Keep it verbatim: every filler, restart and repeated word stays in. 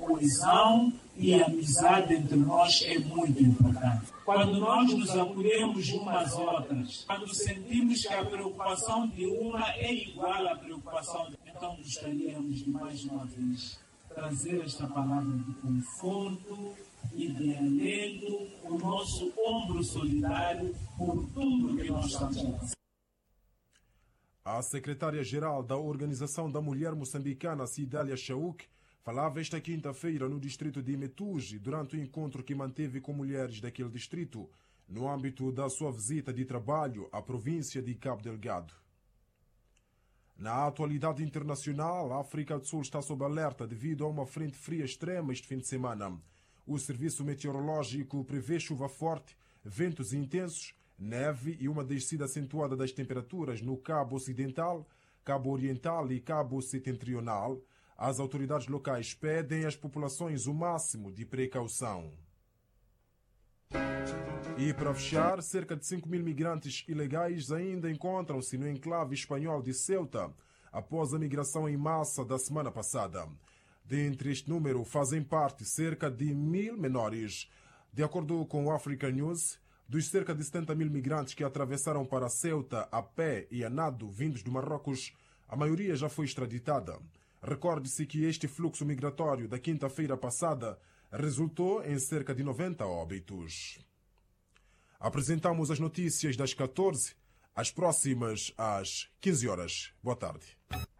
coesão e a amizade entre nós é muito importante. Quando nós nos acolhemos umas às outras, quando sentimos que a preocupação de uma é igual à preocupação de outra, então gostaríamos de mais uma vez trazer esta palavra de conforto e de alento, o nosso ombro solidário por tudo que nós estamos a fazer. A secretária-geral da Organização da Mulher Moçambicana, Cidália Chauk, falava esta quinta-feira no distrito de Metuge, durante o encontro que manteve com mulheres daquele distrito, no âmbito da sua visita de trabalho à província de Cabo Delgado. Na atualidade internacional, a África do Sul está sob alerta devido a uma frente fria extrema este fim de semana. O serviço meteorológico prevê chuva forte, ventos intensos, neve e uma descida acentuada das temperaturas no Cabo Ocidental, Cabo Oriental e Cabo Setentrional. As autoridades locais pedem às populações o máximo de precaução. E para fechar, cerca de cinco mil migrantes ilegais ainda encontram-se no enclave espanhol de Ceuta após a migração em massa da semana passada. Dentre este número fazem parte cerca de mil menores. De acordo com o Africa News, dos cerca de setenta mil migrantes que atravessaram para Ceuta a pé e a nado vindos do Marrocos, a maioria já foi extraditada. Recorde-se que este fluxo migratório da quinta-feira passada resultou em cerca de noventa óbitos. Apresentamos as notícias das catorze, as próximas às quinze horas. Boa tarde.